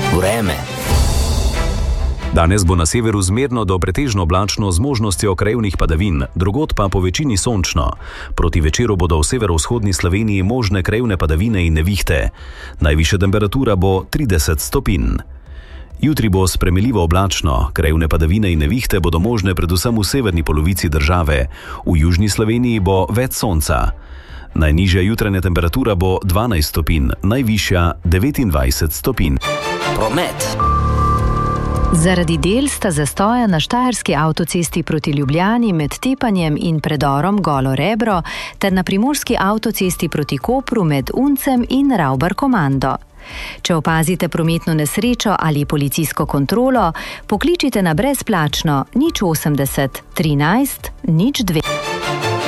Vreme. Danes bo na severu zmerno do pretežno oblačno z možnostjo krajevnih padavin, drugod pa po večini sončno. Proti večeru bodo v severovzhodni Sloveniji možne krajevne padavine in nevihte. Najvišja temperatura bo 30 stopinj. Jutri bo spremenljivo oblačno, krajevne padavine in nevihte bodo možne predvsem v severni polovici države. V južni Sloveniji bo več sonca. Najnižja jutranja temperatura bo 12 stopinj, najvišja 29 stopinj. Promet. Zaradi del sta zastoja na štajerski avtocesti proti Ljubljani med Tepanjem in predorom Golo Rebro ter na primorski avtocesti proti Kopru med Uncem in Ravbar-Komando. Če opazite prometno nesrečo ali policijsko kontrolo, pokličite na brezplačno 080 13 02.